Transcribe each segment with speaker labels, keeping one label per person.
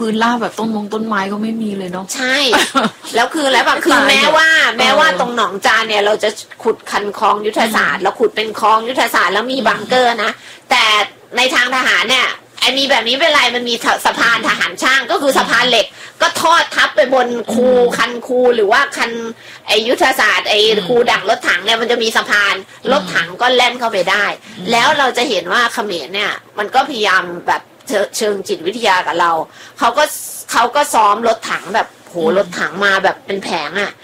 Speaker 1: พื้นราบแบบต้นไม้ก็ไม่มีเลยเนาะ
Speaker 2: ใช่ แล้วคือแม้ว่าตรงหนองจานเนี่ยเราจะขุดคันคลองยุทธศาสตร์แล้วขุดเป็นคลองยุทธศาสตร์แล้วมีบังเกอร์นะแต่ในทางทหารเนี่ยไอ้มีแบบนี้เป็นไรมันมีสะพานทหารช่างก็คือสะพานเหล็กก็ทอดทับไปบนคันคูหรือว่าคันไอยุทธศาสตร์ไอคูดักรถถังเนี่ยมันจะมีสะพานรถถังก็แล่นเข้าไปได้แล้วเราจะเห็นว่าเขมรเนี่ยมันก็พยายามแบบเชิงจิตวิทยากับเราเขาก็ซ้อมรถถังแบบโหรถถังมาแบบเป็นแผงอ่ะ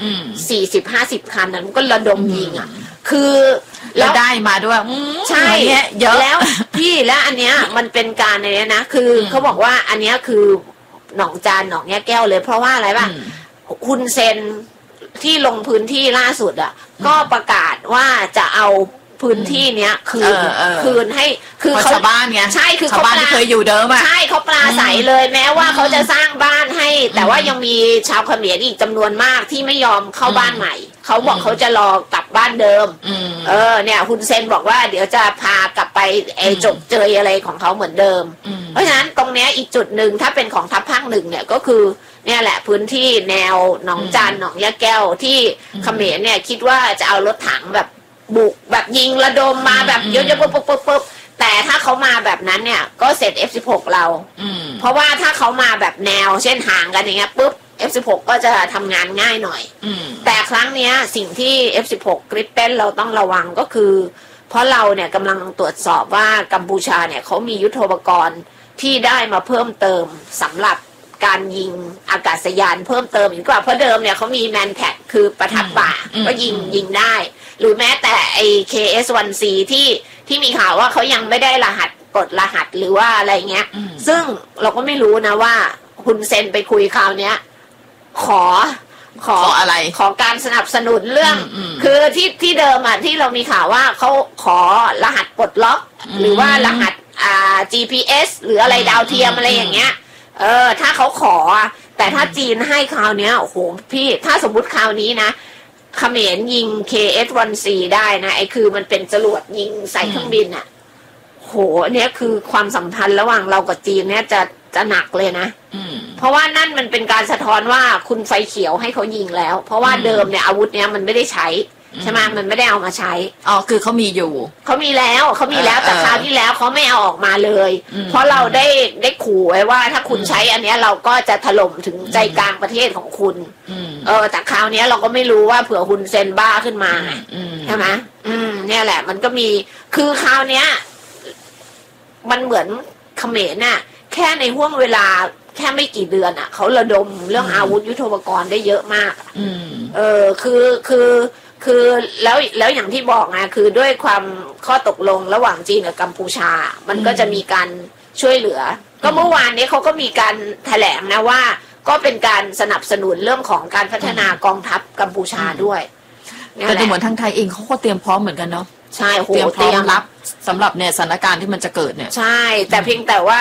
Speaker 2: 40-50 คันนั้นก็ระดมยิงอ่ะคือ
Speaker 1: แล้วได้มาด้วย
Speaker 2: ใช่เยอะแล้วพี่แล้วอันเนี้ยมันเป็นการอะไรนะคือเขาบอกว่าอันเนี้ยคือหนองจานหนองแยกแก้วเลยเพราะว่าอะไรป่ะคุณเซนที่ลงพื้นที่ล่าสุดอ่ะก็ประกาศว่าจะเอาพื้นที่เนี้ยคืนให้คือ
Speaker 1: ชาวบ้านไง
Speaker 2: ใช่คือ
Speaker 1: ชาวบ้านที่เคยอยู่เดิมอ่ะ
Speaker 2: ใช่เขาปลาใสเลยแม้ว่าเขาจะสร้างบ้านให้แต่ว่ายังมีชาวเขมรอีกจำนวนมากที่ไม่ยอมเข้าบ้านใหม่เขาบอกเขาจะรอกลับบ้านเดิมเนี่ยคุณเซนบอกว่าเดี๋ยวจะพากลับไปจบเจยอะไรของเขาเหมือนเดิมเพราะฉะนั้นตรงเนี้ยอีกจุดหนึ่งถ้าเป็นของทัพภาค 1เนี่ยก็คือเนี่ยแหละพื้นที่แนวหนองจานหนองยะแก้วที่เขมรเนี่ยคิดว่าจะเอารถถังแบบบุกแบบยิงระดมมาแบบเยอะๆปุ๊บแต่ถ้าเขามาแบบนั้นเนี่ยก็เสร็จ F16 เราเพราะว่าถ้าเขามาแบบแนวเช่นห่างกันอย่างเงี้ยปุ๊บ F16 ก็จะทำงานง่ายหน่อยแต่ครั้งเนี้ยสิ่งที่ F16 กริปเป้นเราต้องระวังก็คือเพราะเราเนี่ยกำลังตรวจสอบว่ากัมพูชาเนี่ยเขามียุทโธปกรณ์ที่ได้มาเพิ่มเติมสำหรับการยิงอากาศยานเพิ่มเติมอีกกว่าเพราะเดิมเนี่ยเขามีแมนแท็กคือประทับบ่าก็ยิงได้หรือแม้แต่ไอ้ KS-1C ที่มีข่าวว่าเขายังไม่ได้กดรหัสหรือว่าอะไรเงี้ยซึ่งเราก็ไม่รู้นะว่าคุณเซนไปคุยคราวเนี้ยขอ
Speaker 1: อะไร
Speaker 2: ขอการสนับสนุนเรื่องคือที่เดิมอ่ะที่เรามีข่าวว่าเขาขอรหัสปลดล็อกหรือว่ารหัสGPS หรืออะไรดาวเทียมอะไรอย่างเงี้ยถ้าเขาขอแต่ถ้าจีนให้คราวเนี้ยโอ้โหพี่ถ้าสมมุติคราวนี้นะเขมรยิง KS-1C ได้นะไอ้คือมันเป็นจรวดยิงใส่เครื่องบินอ่ะโหเนี้ยคือความสัมพันธ์ระหว่างเรากับจีนเนี่ยจะหนักเลยนะเพราะว่านั่นมันเป็นการสะท้อนว่าคุณไฟเขียวให้เขายิงแล้วเพราะว่าเดิมเนี่ยอาวุธเนี้ยมันไม่ได้ใช้ใช่ไหมมันไม่ได้เอามาใช้
Speaker 1: คือเขามีอยู่
Speaker 2: เขามีแล้วแต่คราวที่แล้วเขาไม่เอาออกมาเลยเพราะเราได้ขู่ไว้ว่าถ้าคุณใช้อันเนี้ยเราก็จะถล่มถึงใจกลางประเทศของคุณแต่คราวนี้เราก็ไม่รู้ว่าเผื่อคุณเซนบ้าขึ้นมาใช่ไหมเนี่ยแหละมันก็มีคือคราวเนี้ยมันเหมือนเขมรน่ะแค่ในห่วงเวลาแค่ไม่กี่เดือนอ่ะเขาระดมเรื่องอาวุธยุทโธปกรณ์ได้เยอะมากคือแล้วอย่างที่บอกไงคือด้วยความข้อตกลงระหว่างจีนกับกัมพูชามันก็จะมีการช่วยเหลือก็เมื่อวานนี้เขาก็มีการแถลงนะว่าก็เป็นการสนับสนุนเรื่องของการพัฒนากองทัพกัมพูชาด้วย
Speaker 1: แต่ดูเหมือนทางไทยเองเขาก็เตรียมพร้อมเหมือนกันเนาะ
Speaker 2: ใช่
Speaker 1: เตรียมพร้อมรับสำหรับเนี่ยสถานการณ์ที่มันจะเกิดเนี่ย
Speaker 2: ใช่แต่เพียงแต่ว่า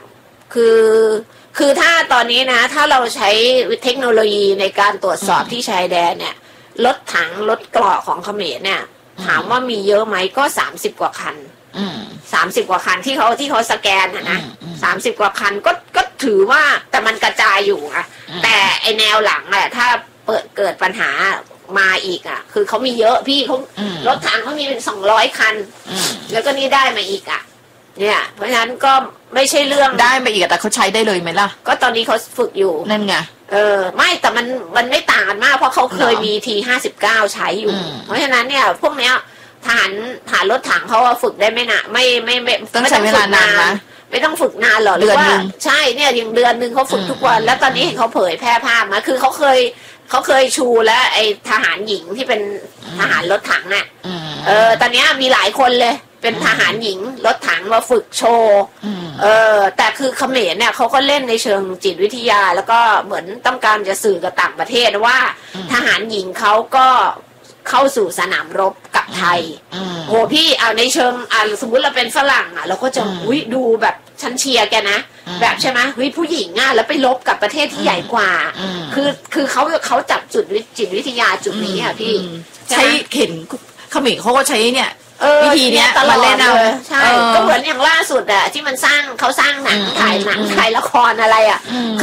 Speaker 2: คือถ้าตอนนี้นะถ้าเราใช้เทคโนโลยีในการตรวจสอบที่ชายแดนเนี่ยรถถังรถเกราะของเขมรเนี่ยถามว่ามีเยอะไหมก็30 กว่าคัน30 กว่าคันที่เขาสแกนนะ30 กว่าคันก็ถือว่าแต่มันกระจายอยู่อะแต่ไอแนวหลังอะถ้าเกิดปัญหามาอีกอะคือเขามีเยอะพี่เขารถถังเขามีเป็น200 คันแล้วก็นี่ได้มาอีกอะเนี่ยเพราะฉะนั้นก็ไม่ใช่เรื่อง
Speaker 1: ได้มาอีกแต่เขาใช้ได้เลยไหมล่ะ
Speaker 2: ก็ตอนนี้เขาฝึกอยู่
Speaker 1: นั่นไง
Speaker 2: ไม่แต่มันไม่ต่างกันมากเพราะเขาเคยมีT-59ใช้อยู่เพราะฉะนั้นเนี่ยพวกเนี้ยทหารรถถังเขาฝึกได้ไม่นานไม่
Speaker 1: ต้องใช้เวลานานนะ
Speaker 2: ไม่ต้องฝึกนานหรอกหรือว่าใช่เนี่ยอย่างเดือนนึงเขาฝึกทุกวันแล้วตอนนี้เห็นเขาเผยแพร่ภาพมาคือเขาเคยชูแล้วไอ้ทหารหญิงที่เป็นทหารรถถังน่ะตอนนี้มีหลายคนเลยเป็นทหารหญิงรถถังมาฝึกโชว์แต่คือเขมรเนี่ยเขาก็เล่นในเชิงจิตวิทยาแล้วก็เหมือนต้องการจะสื่อกับต่างประเทศว่าทหารหญิงเขาก็เข้าสู่สนามรบกับไทยโหพี่เอาในเชิงสมมุติเราเป็นฝรั่งเราก็จะดูแบบฉันเชียร์แกนะแบบใช่ไหมผู้หญิงแล้วไปรบกับประเทศที่ใหญ่กว่าคือเขาจับจุดจิตวิทยาจุดนี้พี่
Speaker 1: ใช้เข็นเขมรเขาก็ใช้เนี่ยวิธีเนี้ย
Speaker 2: มาเล่นเอาใช่ก็เหมือนอย่างล่าสุดที่มันเขาสร้างหนังถ่ายละครอะไร